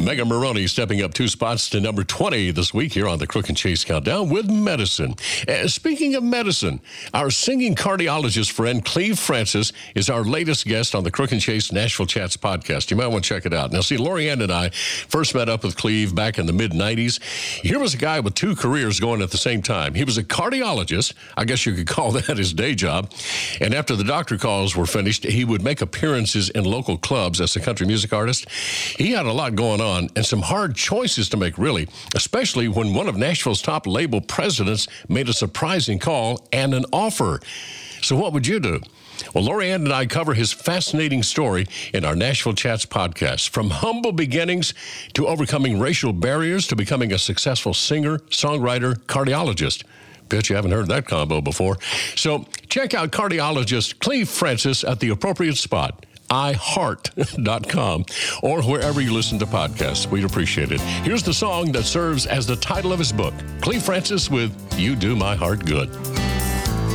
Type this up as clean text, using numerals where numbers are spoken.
Megan Maroney stepping up 2 spots to number 20 this week here on the Crook and Chase Countdown with medicine. Speaking of medicine, our singing cardiologist friend Cleve Francis is our latest guest on the Crook and Chase Nashville Chats podcast. You might want to check it out. Now, see, Lorianne and I first met up with Cleve back in the mid-'90s. Here was a guy with 2 careers going at the same time. He was a cardiologist. I guess you could call that his day job. And after the doctor calls were finished, he would make appearances in local clubs as a country music artist. He had a lot going on and some hard choices to make, really, especially when one of Nashville's top label presidents made a surprising call and an offer. So what would you do? Well, Lorianne and I cover his fascinating story in our Nashville Chats podcast. From humble beginnings to overcoming racial barriers to becoming a successful singer, songwriter, cardiologist. Bet you haven't heard that combo before. So check out cardiologist Cleve Francis at the appropriate spot, iHeart.com, or wherever you listen to podcasts. We'd appreciate it. Here's the song that serves as the title of his book, Cleve Francis with You Do My Heart Good.